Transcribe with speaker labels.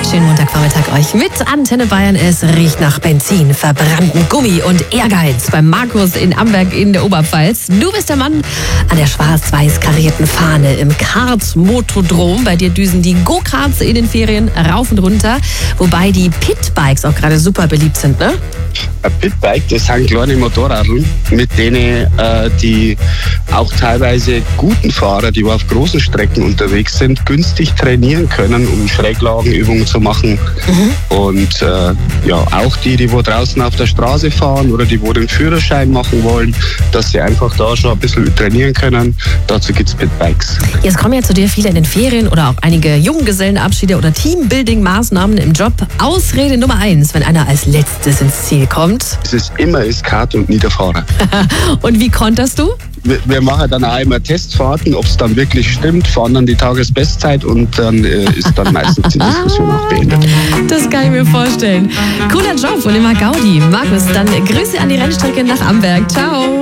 Speaker 1: Schönen Montagvormittag euch mit Antenne Bayern. Es riecht nach Benzin, verbrannten Gummi und Ehrgeiz beim Markus in Amberg in der Oberpfalz. Du bist der Mann an der schwarz-weiß karierten Fahne im Kart-Motodrom. Bei dir düsen die Go-Karts in den Ferien rauf und runter, wobei die Pitbikes auch gerade super beliebt sind, ne?
Speaker 2: Ein Pitbike, das sind kleine Motorradl, mit denen die auch teilweise guten Fahrer, die auf großen Strecken unterwegs sind, günstig trainieren können, um Schräglagenübungen zu machen. Und auch die wo draußen auf der Straße fahren oder die wo den Führerschein machen wollen, dass sie einfach da schon ein bisschen trainieren können. Dazu gibt es Pitbikes.
Speaker 1: Jetzt kommen ja zu dir viele in den Ferien oder auch einige Junggesellenabschiede oder Teambuilding-Maßnahmen im Job. Ausrede Nummer 1, wenn einer als letztes ins Ziel kommt.
Speaker 2: Es ist immer Kart und nie der Fahrer.
Speaker 1: Und wie konterst du?
Speaker 2: Wir machen dann auch immer Testfahrten, ob es dann wirklich stimmt, fahren dann die Tagesbestzeit und dann ist dann meistens die Diskussion auch beendet.
Speaker 1: Das kann ich mir vorstellen. Cooler Job, Oliver Gaudi. Markus, dann Grüße an die Rennstrecke nach Amberg. Ciao.